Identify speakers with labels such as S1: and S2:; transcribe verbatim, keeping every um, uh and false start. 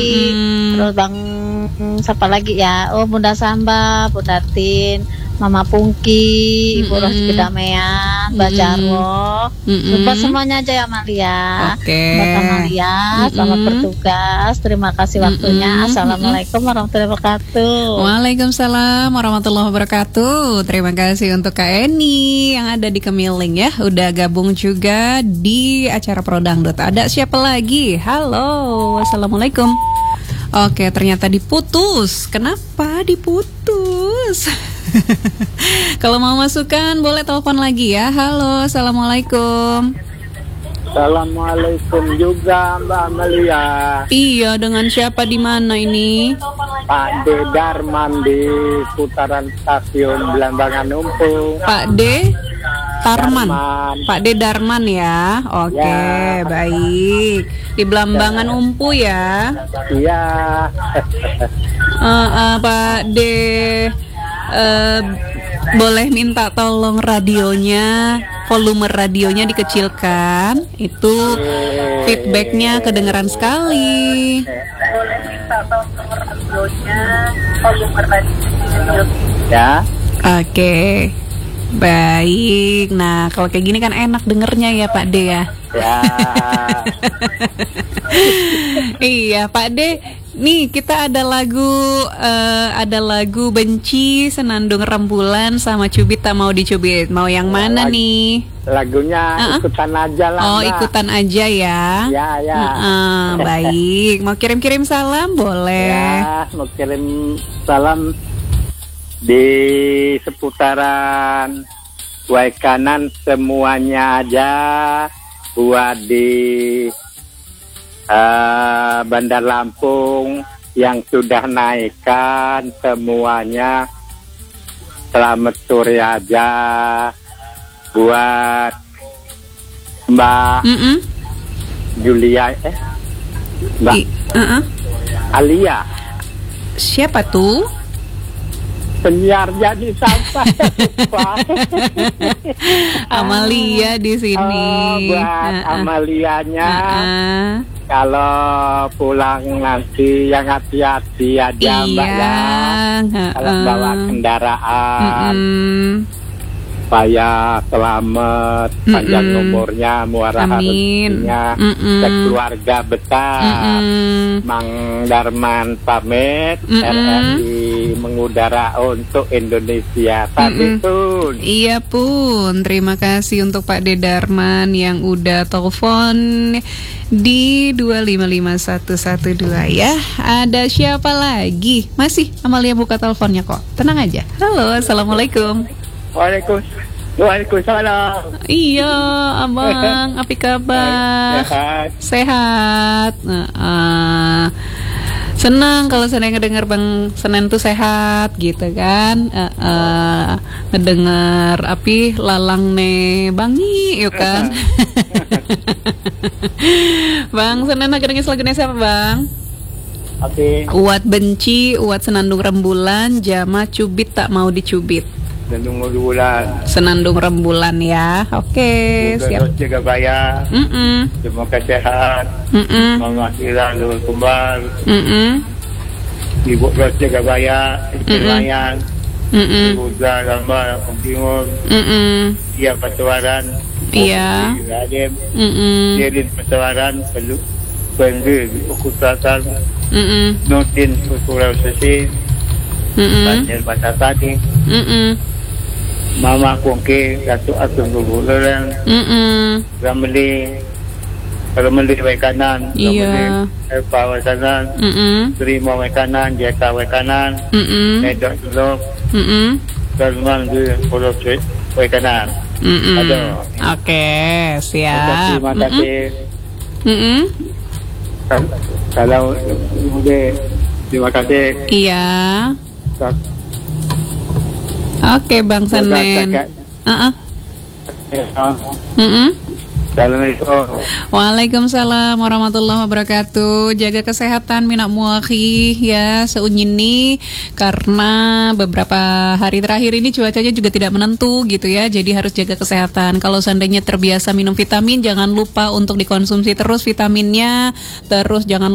S1: Hmm.
S2: Terus Bang siapa lagi ya? Oh, Bunda Samba, Bunda Tin, Mama Pungki, Ibu
S1: Mm-mm.
S2: Rosi Kedamaian, Mbak
S1: Mm-mm.
S2: Jarwo.
S1: Mm-mm.
S2: Lupa semuanya aja ya Amalia.
S1: Oke.
S2: Mbak Amalia, selamat
S1: Mm-mm.
S2: bertugas. Terima kasih waktunya.
S1: Mm-mm.
S2: Assalamualaikum warahmatullahi wabarakatuh.
S1: Waalaikumsalam warahmatullahi wabarakatuh. Terima kasih untuk Kak Eni yang ada di Kemiling ya. Udah gabung juga di acara Prodangdut. Ada siapa lagi? Halo, assalamualaikum. Oke, ternyata diputus. Kenapa diputus? Kalau mau masukan boleh telepon lagi ya. Halo, assalamualaikum.
S3: Assalamualaikum juga Mbak Amalia.
S1: Iya, dengan siapa di mana ini?
S3: Pak D. Darman di putaran stasiun Belambangan Umpu.
S1: Pak D. Tarman.
S3: Darman.
S1: Pak D. Darman ya. Oke,
S3: Ya.
S1: baik. Di Belambangan Umpu ya.
S3: Iya.
S1: Uh, uh, Pak D. Uh, boleh minta tolong radionya, volume radionya dikecilkan. Itu feedbacknya kedengeran sekali.
S2: Boleh minta tolong radionya, volume radionya.
S3: Ya.
S1: Oke, baik. Nah, kalau kayak gini kan enak dengernya ya Pak D ya.
S3: Ya.
S1: Iya Pak D. Nih kita ada lagu uh, ada lagu Benci, Senandung Rembulan sama Cubit Tak Mau Dicubit. Mau yang mana
S3: Lag-
S1: nih?
S3: Lagunya
S1: Uh-uh.
S3: ikutan aja lah.
S1: Oh,
S3: Mbak.
S1: ikutan aja ya.
S3: Ya, ya.
S1: Uh-uh, baik. Mau kirim-kirim salam boleh.
S3: Ya, mau kirim salam di seputaran Waikanan semuanya aja, buat di uh, Bandar Lampung yang sudah naikkan semuanya selamat sore aja, buat Mbak
S1: Mm-mm.
S3: Julia eh Mbak
S1: I- uh-uh.
S3: Alia.
S1: Siapa tuh?
S3: Penyiar jadi sampai lupa.
S1: Amalia di sini.
S3: Oh, buat
S1: Uh-uh.
S3: Amalianya,
S1: Uh-uh.
S3: kalau pulang nanti yang hati-hati aja Mbak ya.
S1: Iya.
S3: Kalau
S1: uh-uh.
S3: bawa kendaraan,
S1: Mm-mm.
S3: supaya selamat, panjang
S1: Mm-mm.
S3: umurnya, murah
S1: Amin.
S3: rezekinya,
S1: Mm-mm.
S3: sekeluarga besar.
S1: Mm-mm.
S3: Mang Darman pamit,
S1: Mm-mm.
S3: R R I mengudara untuk Indonesia. Tapi
S1: Mm-mm.
S3: pun
S1: Iya pun, terima kasih untuk Pak D. Darman yang udah telepon di dua lima lima satu satu dua ya. Ada siapa lagi? Masih Amalia buka teleponnya kok. Tenang aja. Halo, assalamualaikum.
S3: Waalaikumsalam. Waalaikumsalam.
S1: Iya, abang, apa kabar?
S3: Sehat.
S1: Sehat. Uh-uh. Senang kalau saya ngedengar Bang Senen tuh sehat gitu kan. Uh-uh. Ngedengar api lalang ne bangi yuk kan. Bang Senen ngedengar lagunya siapa Bang?
S3: Oke.
S1: Uat benci, uat senandung rembulan, jama cubit tak mau dicubit.
S3: Dan tunggu bulan.
S1: Senandung rembulan ya. Oke, siap.
S3: Jaga bayar.
S1: Mm-mm.
S3: Semoga sehat.
S1: Mm-mm.
S3: Mama Sira Lul Kumbal.
S1: Mm-mm.
S3: Ibu Ros jaga bayar. Istilayan.
S1: Mm-mm.
S3: Ibu Zah Lama Pembangun.
S1: Mm-mm.
S3: Ia Pertuaran.
S1: Iya.
S3: Radim.
S1: Mm-mm.
S3: Jerin Pertuaran. Perlu. Pendil. Ukutan.
S1: Mm-mm.
S3: Nutin Kultural Sesi.
S1: Mm-mm.
S3: Banjir Batasani.
S1: Mm-mm.
S3: Mama Kongke. Datuk Atung Gugulan.
S1: Mm-mm.
S3: Ramli. Ramli Wekanan.
S1: Iya.
S3: Eva Wekanan.
S1: Mm-mm.
S3: Terima Wekanan. Jeka Wekanan.
S1: Mm-mm.
S3: Medok Dulok.
S1: Mm-mm.
S3: Salman di Pulau Wekanan.
S1: Mm-mm.
S3: Aduh.
S1: Oke, siap.
S3: Terima kasih.
S1: Mm-mm.
S3: Kalau udah, terima kasih.
S1: Iya. Oke, Bang Senen. Uh-uh. Mm-mm.
S3: Assalamualaikum.
S1: Waalaikumsalam warahmatullahi wabarakatuh. Jaga kesehatan minak muakhi ya seunyin nih, karena beberapa hari terakhir ini cuacanya juga tidak menentu gitu ya. Jadi harus jaga kesehatan. Kalau seandainya terbiasa minum vitamin, jangan lupa untuk dikonsumsi terus vitaminnya. Terus jangan